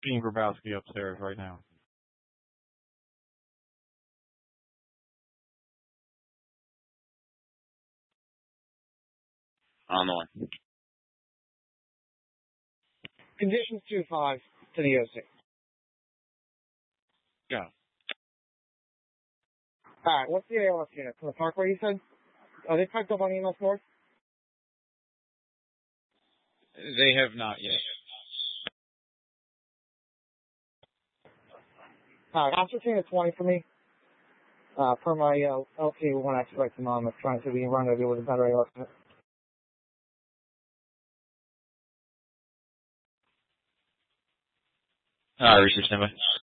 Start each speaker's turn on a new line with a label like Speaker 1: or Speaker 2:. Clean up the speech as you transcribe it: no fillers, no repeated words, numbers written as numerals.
Speaker 1: Dean Grabowski upstairs right now.
Speaker 2: On the line.
Speaker 3: Conditions 2-5 to the OC.
Speaker 1: Go.
Speaker 3: Alright, what's the ALS unit? From the Parkway, you said? Are they typed up on email source?
Speaker 1: They have not yet.
Speaker 3: Ascertain a 20 for me. Per my LT, we want to expedite some I'm trying to see if we can run over with a better ALS unit.
Speaker 2: Research standby.